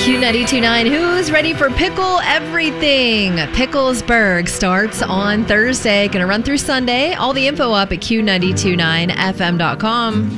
Q92.9, who's ready for Pickle Everything? Picklesburg starts on Thursday. Going to run through Sunday. All the info up at Q929FM.com.